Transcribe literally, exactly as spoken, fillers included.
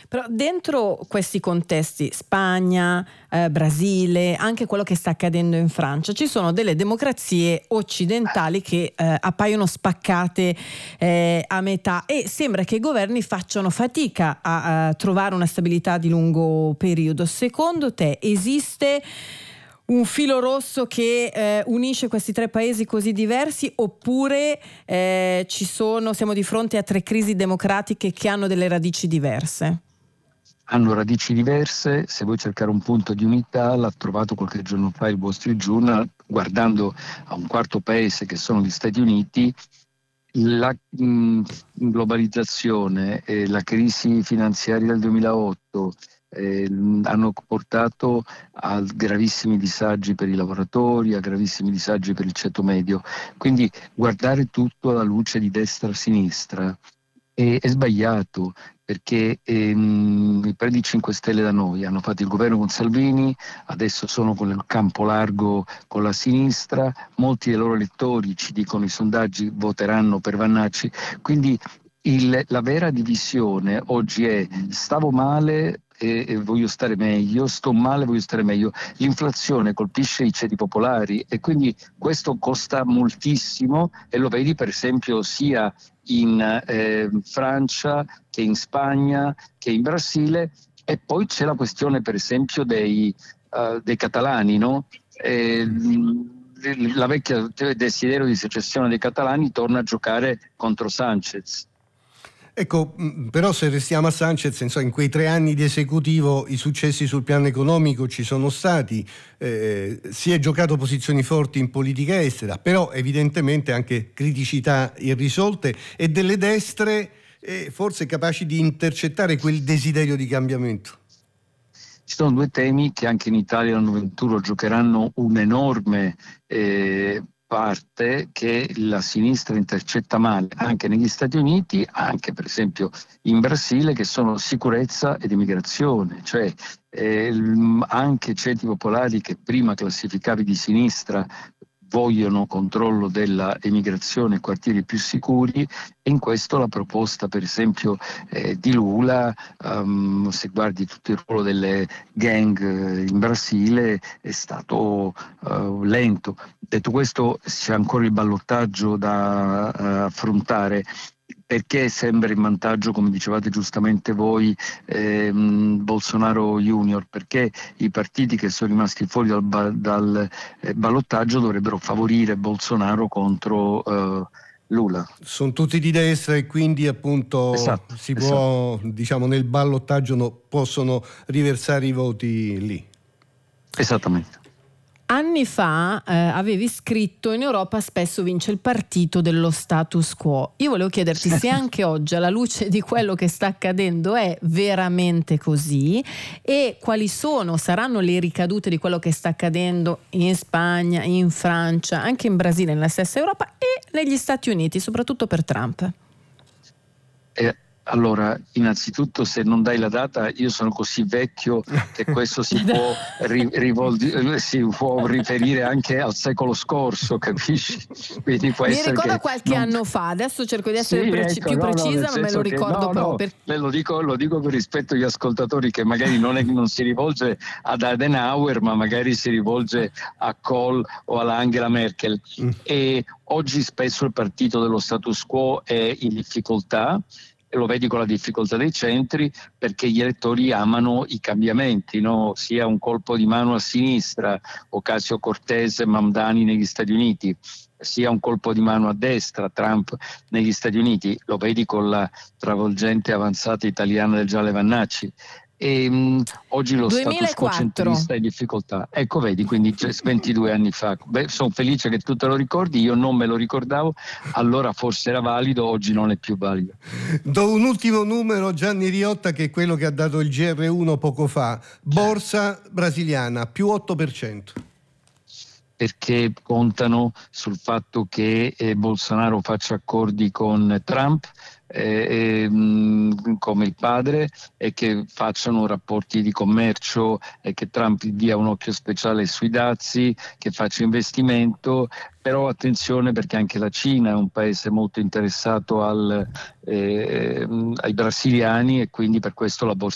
Però dentro questi contesti, Spagna, eh, Brasile, anche quello che sta accadendo in Francia, ci sono delle democrazie occidentali che eh, appaiono spaccate eh, a metà, e sembra che i governi facciano fatica a, a trovare una stabilità di lungo periodo. Secondo te esiste un filo rosso che eh, unisce questi tre paesi così diversi, oppure eh, ci sono, siamo di fronte a tre crisi democratiche che hanno delle radici diverse? Hanno radici diverse. Se vuoi cercare un punto di unità, l'ha trovato qualche giorno fa il Wall Street Journal, guardando a un quarto paese che sono gli Stati Uniti. La mh, globalizzazione e la crisi finanziaria del duemilaotto eh, hanno portato a gravissimi disagi per i lavoratori, a gravissimi disagi per il ceto medio. Quindi guardare tutto alla luce di destra a sinistra è, è sbagliato, perché ehm, i partiti cinque Stelle da noi hanno fatto il governo con Salvini, adesso sono con il campo largo con la sinistra, molti dei loro elettori, ci dicono i sondaggi, voteranno per Vannacci. Quindi il, la vera divisione oggi è: stavo male e, e voglio stare meglio, sto male, voglio stare meglio. L'inflazione colpisce i ceti popolari e quindi questo costa moltissimo, e lo vedi per esempio sia in eh, Francia che in Spagna che in Brasile. E poi c'è la questione per esempio dei, uh, dei catalani, no? Eh, la vecchia desiderio di secessione dei catalani torna a giocare contro Sanchez. Ecco, però se restiamo a Sanchez, insomma, in quei tre anni di esecutivo i successi sul piano economico ci sono stati, eh, si è giocato posizioni forti in politica estera, però evidentemente anche criticità irrisolte e delle destre eh, forse capaci di intercettare quel desiderio di cambiamento. Ci sono due temi che anche in Italia l'anno venturo giocheranno un enorme eh, parte, che la sinistra intercetta male anche negli Stati Uniti, anche per esempio in Brasile, che sono sicurezza ed immigrazione. Cioè eh, anche ceti popolari che prima classificavi di sinistra vogliono controllo della emigrazione, quartieri più sicuri, e in questo la proposta per esempio eh, di Lula, um, se guardi tutto il ruolo delle gang in Brasile, è stato uh, lento. Detto questo, c'è ancora il ballottaggio da uh, affrontare. Perché sembra in vantaggio, come dicevate giustamente voi, ehm, Bolsonaro Junior? Perché i partiti che sono rimasti fuori dal, ba- dal eh, ballottaggio dovrebbero favorire Bolsonaro contro eh, Lula. Sono tutti di destra e quindi appunto Esatto, si esatto. può, diciamo, nel ballottaggio no, possono riversare i voti lì. Esattamente. Anni fa eh, avevi scritto: in Europa spesso vince il partito dello status quo. Io volevo chiederti se anche oggi, alla luce di quello che sta accadendo, è veramente così, e quali sono, saranno le ricadute di quello che sta accadendo in Spagna, in Francia, anche in Brasile, nella stessa Europa e negli Stati Uniti, soprattutto per Trump. Eh. Allora, innanzitutto, se non dai la data, io sono così vecchio che questo si può, ri- rivolgi- si può riferire anche al secolo scorso, capisci? Quindi può Mi essere ricordo che qualche non... anno fa, adesso cerco di essere Sì, preci- ecco, più no, precisa, no, ma me lo che, ricordo no, proprio. no, Per... lo dico, lo dico per rispetto agli ascoltatori, che magari non, è, non si rivolge ad Adenauer, ma magari si rivolge a Kohl o alla Angela Merkel. Mm. E oggi spesso il partito dello status quo è in difficoltà, e lo vedi con la difficoltà dei centri, perché gli elettori amano i cambiamenti, no? Sia un colpo di mano a sinistra, Ocasio-Cortez e Mamdani negli Stati Uniti, sia un colpo di mano a destra, Trump negli Stati Uniti, lo vedi con la travolgente avanzata italiana del Gialle Vannacci. E mh, oggi lo status quo centrista è in difficoltà. Ecco, vedi, quindi ventidue anni fa. Beh, sono felice che tu te lo ricordi, io non me lo ricordavo, allora forse era valido, oggi non è più valido. Do un ultimo numero, Gianni Riotta, che è quello che ha dato il G R uno poco fa. Borsa brasiliana, più otto per cento. Perché contano sul fatto che eh, Bolsonaro faccia accordi con Trump, eh, eh, come il padre, e che facciano rapporti di commercio, e che Trump dia un occhio speciale sui dazi, che faccia investimento. Però attenzione, perché anche la Cina è un paese molto interessato al, eh, ai brasiliani, e quindi per questo la borsa